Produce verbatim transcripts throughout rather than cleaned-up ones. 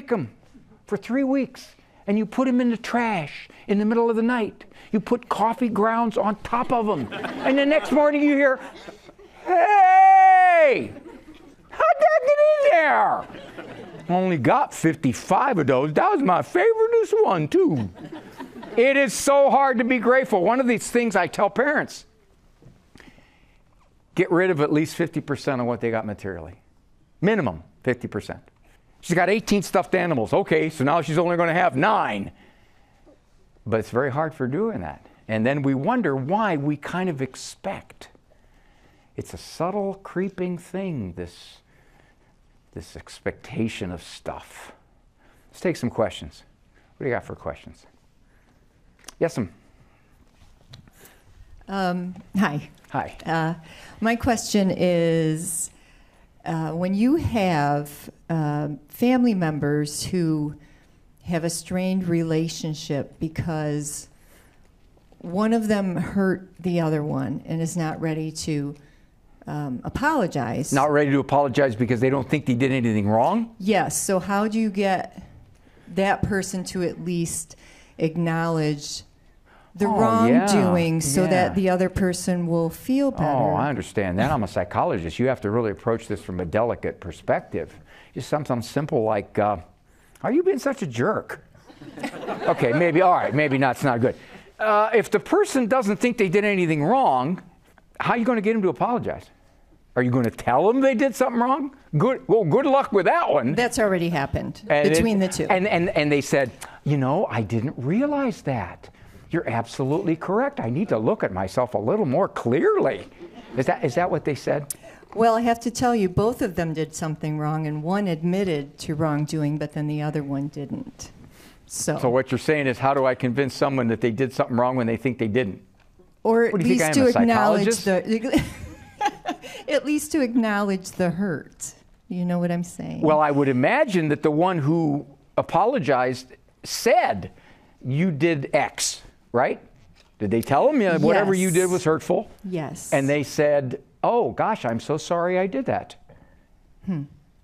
take them for three weeks and you put them in the trash in the middle of the night. You put coffee grounds on top of them. And the next morning you hear, hey, how'd that get in there? Only got fifty-five of those. That was my favoriteest one, too. It is so hard to be grateful. One of these things I tell parents, get rid of at least fifty percent of what they got materially. Minimum fifty percent. She's got eighteen stuffed animals. Okay, so now she's only going to have nine. But it's very hard for doing that. And then we wonder why we kind of expect. It's a subtle, creeping thing, this, this expectation of stuff. Let's take some questions. What do you got for questions? Yes, ma'am. Um, hi. Hi. Uh, my question is, uh, when you have uh, family members who have a strained relationship because one of them hurt the other one and is not ready to um, apologize. Not ready to apologize because they don't think they did anything wrong? Yes. So how do you get that person to at least acknowledge the oh, wrongdoing yeah. so yeah. that the other person will feel better? Oh, I understand that. I'm a psychologist. You have to really approach this from a delicate perspective. Just something simple like, uh, are you being such a jerk? Okay, maybe, all right, maybe not, it's not good. Uh, if the person doesn't think they did anything wrong, how are you going to get them to apologize? Are you going to tell them they did something wrong? Good, well, good luck with that one. That's already happened and between it, the two. And, and, and they said, you know, I didn't realize that. You're absolutely correct. I need to look at myself a little more clearly. Is that, is that what they said? Well, I have to tell you, both of them did something wrong, and one admitted to wrongdoing, but then the other one didn't. So, so what you're saying is, how do I convince someone that they did something wrong when they think they didn't? Or at What do you least think I am, to a acknowledge psychologist? the at least to acknowledge the hurt. You know what I'm saying? Well, I would imagine that the one who apologized said, you did X, right? Did they tell them, yeah, whatever Yes. you did was hurtful? Yes. And they said, oh, gosh, I'm so sorry I did that. Hmm.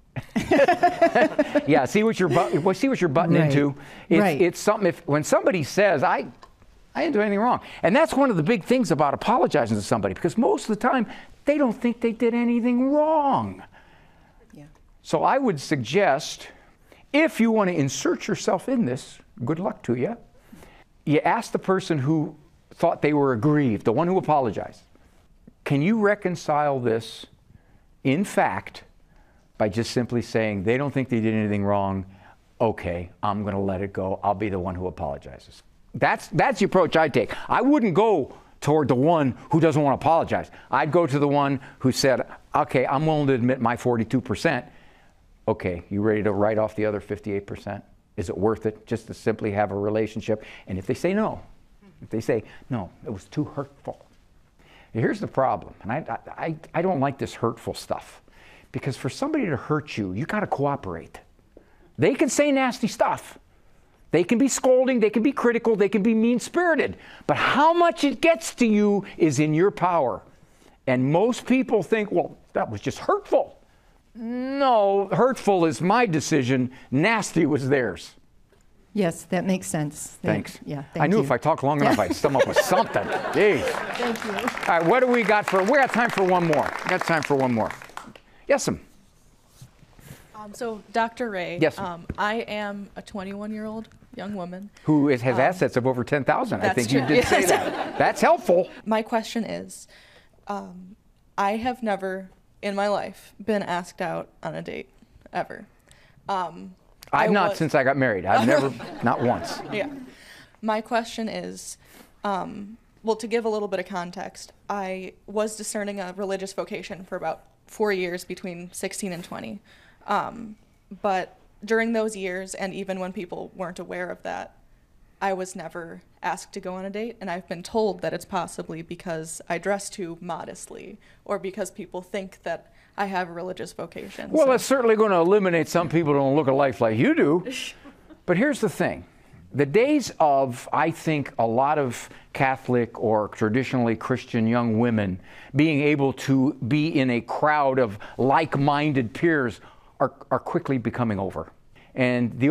Yeah, see what you're bu- well, see what you're butting Right. into. It's, Right. it's something. If when somebody says, "I, I didn't do anything wrong," and that's one of the big things about apologizing to somebody, because most of the time they don't think they did anything wrong. Yeah. So I would suggest, if you want to insert yourself in this, good luck to you. You ask the person who thought they were aggrieved, the one who apologized, can you reconcile this in fact by just simply saying they don't think they did anything wrong? Okay, I'm going to let it go. I'll be the one who apologizes. That's, that's the approach I take. I wouldn't go toward the one who doesn't want to apologize. I'd go to the one who said, okay, I'm willing to admit my forty-two percent. Okay, you ready to write off the other fifty-eight percent? Is it worth it just to simply have a relationship? And if they say no, if they say, no, it was too hurtful. Here's the problem, and I, I, I don't like this hurtful stuff, because for somebody to hurt you, you got to cooperate. They can say nasty stuff. They can be scolding, they can be critical, they can be mean-spirited. But how much it gets to you is in your power. And most people think, well, that was just hurtful. No, hurtful is my decision. Nasty was theirs. Yes, that makes sense. Thanks. Yeah, thank I knew you. if I talked long enough, I'd come up with something. Jeez. Thank you. All right, what do we got for, we got time for one more. We got time for one more. Yes, ma'am. Um, so, Doctor Ray, Yes. um, I am a twenty-one-year-old young woman. Who is, has Um, assets of over ten thousand. I that's think you true. did say Yes. that. That's helpful. My question is, um, I have never in my life been asked out on a date, ever. Um, I've I not was- since I got married. I've never, not once. Yeah. My question is, um, well, to give a little bit of context, I was discerning a religious vocation for about four years between sixteen and twenty. Um, but during those years, and even when people weren't aware of that, I was never asked to go on a date, and I've been told that it's possibly because I dress too modestly, or because people think that I have a religious vocation. Well, so. it's certainly going to eliminate some people who don't look at life like you do. But here's the thing. The days of, I think, a lot of Catholic or traditionally Christian young women being able to be in a crowd of like-minded peers are, are quickly becoming over. And the